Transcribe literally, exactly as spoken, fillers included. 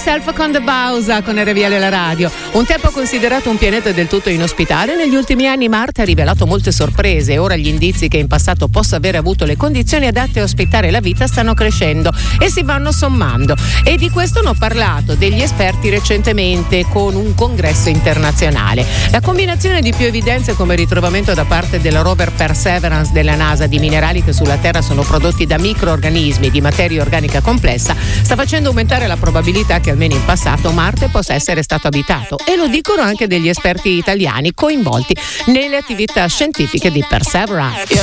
Myself con The Bausa con R V L la radio. Un tempo considerato un pianeta del tutto inospitale, negli ultimi anni Marte ha rivelato molte sorprese e ora gli indizi che in passato possa aver avuto le condizioni adatte a ospitare la vita stanno crescendo e si vanno sommando. E di questo hanno parlato degli esperti recentemente con un congresso internazionale. La combinazione di più evidenze come ritrovamento da parte del rover Perseverance della NASA di minerali che sulla Terra sono prodotti da microorganismi di materia organica complessa sta facendo aumentare la probabilità che almeno in passato Marte possa essere stato abitato, e lo dicono anche degli esperti italiani coinvolti nelle attività scientifiche di Perseverance.